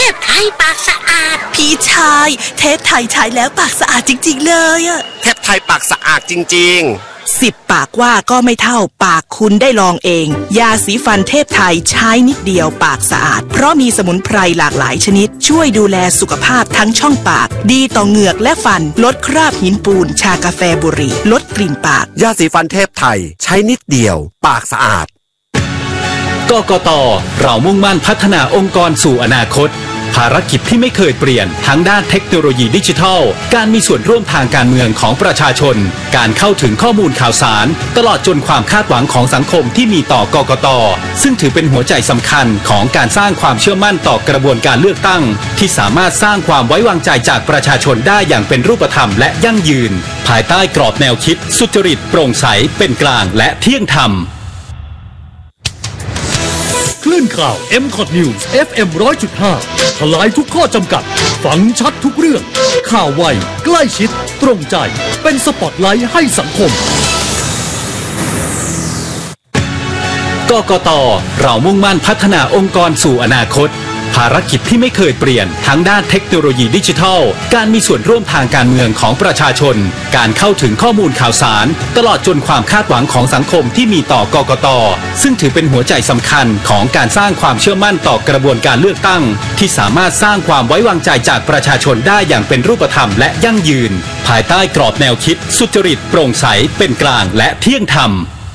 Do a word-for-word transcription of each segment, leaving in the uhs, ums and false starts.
พไทยปากสะอาดพี่ชายเทปไทยใช้แล้วปากสะอาดจริงๆเลยอะเทปไทยปากสะอาดจริงๆสิบปากว่าก็ไม่เท่าปากคุณได้ลองเองยาสีฟันเทพไทยใช้นิดเดียวปากสะอาดเพราะมีสมุนไพรหลากหลายชนิดช่วยดูแลสุขภาพทั้งช่องปากดีต่อเหงือกและฟันลดคราบหินปูนชากาแฟบุหรี่ลดกลิ่นปากยาสีฟันเทพไทยใช้นิดเดียวปากสะอาดกกต.เรามุ่งมั่นพัฒนาองค์กรสู่อนาคตภารกิจที่ไม่เคยเปลี่ยนทั้งด้านเทคโนโลยีดิจิทัลการมีส่วนร่วมทางการเมืองของประชาชนการเข้าถึงข้อมูลข่าวสารตลอดจนความคาดหวังของสังคมที่มีต่อกกต.ซึ่งถือเป็นหัวใจสำคัญของการสร้างความเชื่อมั่นต่อกระบวนการเลือกตั้งที่สามารถสร้างความไว้วางใจจากประชาชนได้อย่างเป็นรูปธรรมและยั่งยืนภายใต้กรอบแนวคิดสุจริตโปร่งใสเป็นกลางและเที่ยงธรรมคลื่นข่าว เอ็ม คอท News เอฟ เอ็ม หนึ่งร้อยจุดห้า ทลายทุกข้อจำกัดฟังชัดทุกเรื่องข่าวไวใกล้ชิดตรงใจเป็นสปอตไลท์ให้สังคมกกต.เรามุ่งมั่นพัฒนาองค์กรสู่อนาคตภารกิจที่ไม่เคยเปลี่ยนทั้งด้านเทคโนโลยีดิจิทัลการมีส่วนร่วมทางการเมืองของประชาชนการเข้าถึงข้อมูลข่าวสารตลอดจนความคาดหวังของสังคมที่มีต่อกกต.ซึ่งถือเป็นหัวใจสำคัญของการสร้างความเชื่อมั่นต่อกระบวนการเลือกตั้งที่สามารถสร้างความไว้วางใจจากประชาชนได้อย่างเป็นรูปธรรมและยั่งยืนภายใต้กรอบแนวคิดสุจริตโปร่งใสเป็นกลางและเที่ยงธรรม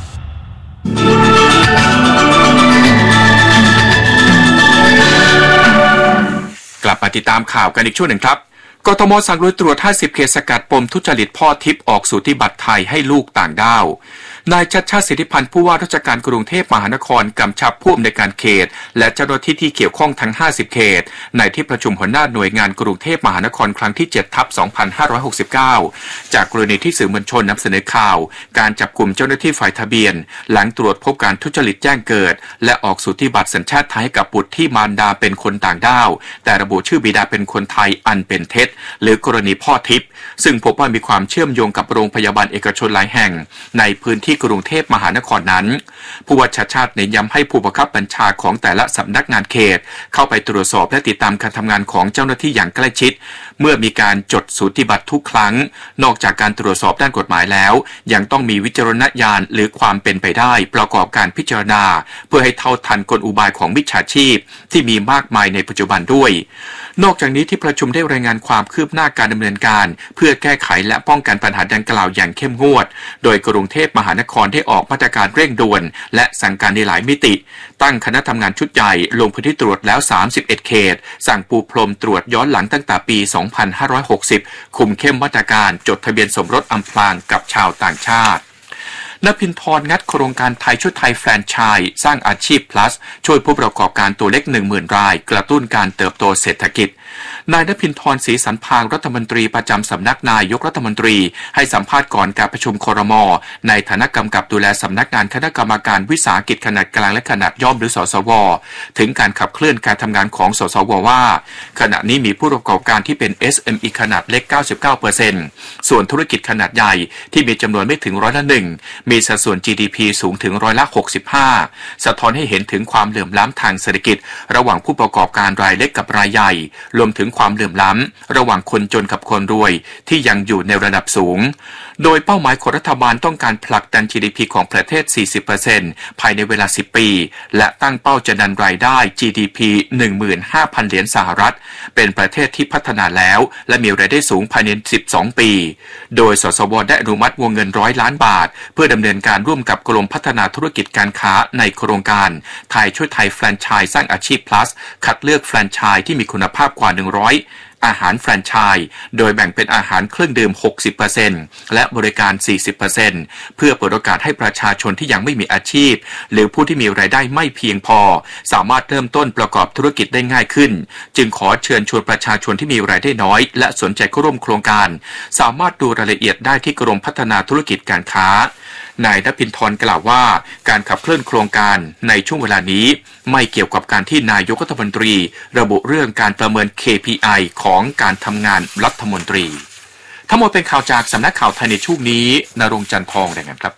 กลับมาติดตามข่าวกันอีกช่วงหนึ่งครับกทม.สั่งลุยตรวจห้าสิบเขตสกัดปมทุจริตพ่อทิพย์ออกสูติบัตรไทยให้ลูกต่างด้าวนายชัชชาติ สิทธิพันธ์ผู้ว่าราชการกรุงเทพมหานครกำชับผู้อำนวยการเขตและเจ้าหน้าที่ที่เกี่ยวข้องทั้งห้าสิบเขตในที่ประชุมหัวหน้าหน่วยงานกรุงเทพมหานครครั้งที่ เจ็ดทับสองพันห้าร้อยหกสิบเก้า จากกรณีที่สื่อมวลชนนำเสนอข่าวการจับกลุ่มเจ้าหน้าที่ฝ่ายทะเบียนหลังตรวจพบการทุจริตแจ้งเกิดและออกสูติบัตรสัญชาติไทยกับบุตรที่มารดาเป็นคนต่างด้าวแต่ระบุชื่อบิดาเป็นคนไทยอันเป็นเท็จหรือกรณีพ่อทิพย์ซึ่งพบว่ามีความเชื่อมโยงกับโรงพยาบาลเอกชนหลายแห่งในพื้นที่กรุงเทพมหานครนั้นผู้ว่าชัชชาติเน้นย้ำให้ผู้บังคับบัญชาของแต่ละสำนักงานเขตเข้าไปตรวจสอบและติดตามการทำงานของเจ้าหน้าที่อย่างใกล้ชิดเมื่อมีการจดสูติบัตรทุกครั้งนอกจากการตรวจสอบด้านกฎหมายแล้วยังต้องมีวิจารณญาณหรือความเป็นไปได้ประกอบการพิจารณาเพื่อให้เท่าทันกลอุบายของมิจฉาชีพที่มีมากมายในปัจจุบันด้วยนอกจากนี้ที่ประชุมได้รายงานความคืบหน้าการดำเนินการเพื่อแก้ไขและป้องกันปัญหาดังกล่าวอย่างเข้มงวดโดยกรุงเทพมหานครได้ออกมาตรการเร่งด่วนและสั่งการในหลายมิติตั้งคณะทำงานชุดใหญ่ลงพื้นที่ตรวจแล้วสามสิบเอ็ดเขตสั่งปูพรมตรวจย้อนหลังตั้งแต่ปีสองพันห้าร้อยหกสิบคุมเข้มมาตรการจดทะเบียนสมรสอำพรางกับชาวต่างชาตินภินทร์งัดโครงการไทยช่วยไทยแฟรนไชส์สร้างอาชีพ plus ช่วยผู้ประกอบการตัวเล็ก หนึ่งหมื่น รายกระตุ้นการเติบโตเศรษฐกิจนายนภินทร์ศรีสันพางรัฐมนตรีประจำสำนักนายกรัฐมนตรีให้สัมภาษณ์ก่อนการประชุมครม.ในฐานะกำกับดูแลสำนักงานคณะกรรมการวิสาหกิจขนาดกลางและขนาดย่อมหรือสสว.ถึงการขับเคลื่อนการทำงานของสสว.ว่าขณะนี้มีผู้ประกอบการที่เป็น เอส เอ็ม อี ขนาดเล็ก เก้าสิบเก้าเปอร์เซ็นต์ ส่วนธุรกิจขนาดใหญ่ที่มีจำนวนไม่ถึงร้อยละหนึ่งมีสัดส่วน จี ดี พี สูงถึงร้อยละหกสิบห้าสะท้อนให้เห็นถึงความเหลื่อมล้ำทางเศรษฐกิจระหว่างผู้ประกอบการรายเล็กกับรายใหญ่รวมถึงความเหลื่อมล้ำระหว่างคนจนกับคนรวยที่ยังอยู่ในระดับสูงโดยเป้าหมายของรัฐบาลต้องการผลักดัน จี ดี พี ของประเทศ สี่สิบเปอร์เซ็นต์ ภายในเวลาสิบปีและตั้งเป้าจะดันรายได้ จี ดี พี หนึ่งหมื่นห้าพัน เหรียญสหรัฐเป็นประเทศที่พัฒนาแล้วและมีรายได้สูงภายในสิบสองปีโดยสสว.ได้อนุมัติวงเงินร้อยล้านบาทเพื่อดำเนินการร่วมกับกรมพัฒนาธุรกิจการค้าในโครงการไทยช่วยไทยแฟรนไชส์สร้างอาชีพ plus คัดเลือกแฟรนไชส์ที่มีคุณภาพกว่าหนึ่งร้อยอาหารแฟรนไชส์โดยแบ่งเป็นอาหารเครื่องดื่ม หกสิบเปอร์เซ็นต์ และบริการ สี่สิบเปอร์เซ็นต์ เพื่อเปิดโอกาสให้ประชาชนที่ยังไม่มีอาชีพหรือผู้ที่มีรายได้ไม่เพียงพอสามารถเริ่มต้นประกอบธุรกิจได้ง่ายขึ้นจึงขอเชิญชวนประชาชนที่มีรายได้น้อยและสนใจเข้าร่วมโครงการสามารถดูรายละเอียดได้ที่กรมพัฒนาธุรกิจการค้านายนภินทร์กล่าวว่าการขับเคลื่อนโครงการในช่วงเวลานี้ไม่เกี่ยวกับการที่นายกรัฐมนตรีระบุเรื่องการประเมิน เค พี ไอ ของการทำงานรัฐมนตรีทั้งหมดเป็นข่าวจากสำนักข่าวไทยในช่วงนี้ณรงค์จันทร์ทองรายงานครับ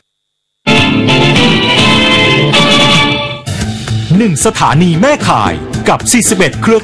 หนึ่งสถานีแม่ข่ายกับสี่สิบเอ็ดเครือ